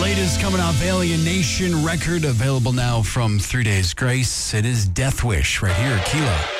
latest coming off Alien Nation record, available now from 3 Days Grace. It is Death Wish right here, Kilo.